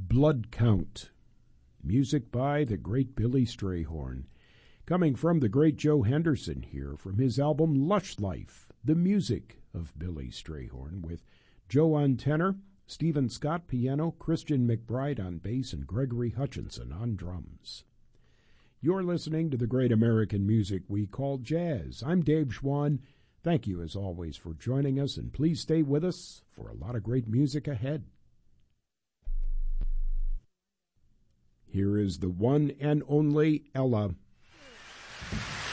Blood Count. Music by the great Billy Strayhorn. Coming from the great Joe Henderson here from his album Lush Life, the music of Billy Strayhorn, with Joe on tenor, Stephen Scott piano, Christian McBride on bass, and Gregory Hutchinson on drums. You're listening to the great American music we call jazz. I'm Dave Schwann. Thank you as always for joining us, and please stay with us for a lot of great music ahead. Here is the one and only Ella.